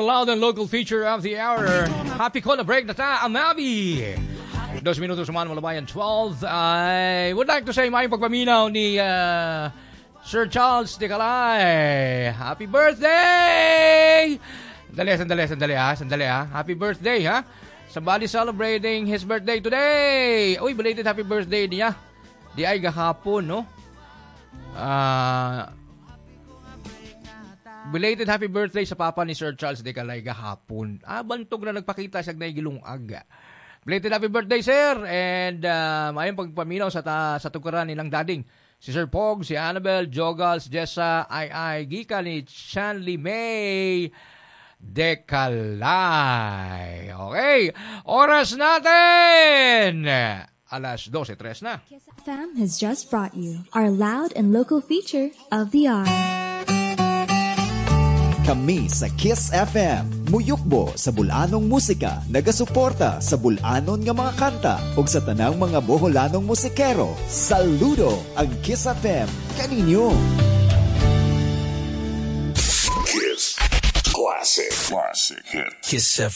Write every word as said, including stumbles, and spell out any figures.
loud and local feature of the hour. Happy ko na break na ta, Amabi. Dos minutos naman malabayan, twelve. I would like to say may pagpaminaw ni uh, Sir Charles de Calay. Happy birthday! Sandali, sandali, sandali ha. Sandali ha. Happy birthday ha. Somebody celebrating his birthday today. Uy, belated happy birthday niya. Di ay gahapon, no? Ah... Uh, Belated happy birthday sa papa ni Sir Charles de Calay gahapon. Ah, bantog na nagpakita sa naigilungag. Belated happy birthday, sir. And uh, mayroong pagpaminaw sa, ta, sa tukuran nilang dading. Si Sir Pog, si Annabel, Jogals, Jessa, Ay Ay, Gika ni Chanly May de Calay. Okay, oras natin! Alas twelve tres na. Kiss F M has just brought you our loud and local feature of the hour. Kami sa Kiss F M, muyukbo sa bulanong musika, nagasuporta sa bulanon nga mga kanta ug sa tanang mga boholanong musikero. Saludo ang Kiss F M kaninyo. Kiss Classic Classic Hit Kiss F M.